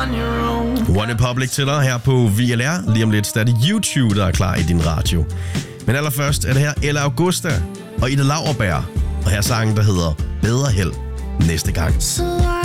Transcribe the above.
One Republic til dig her på VLR. Lige om lidt så er det YouTube, der er klar i din radio. Men allerførst er det her Ella Augusta og Ida Lauerberg. Og her sangen, der hedder Bedre Held næste gang.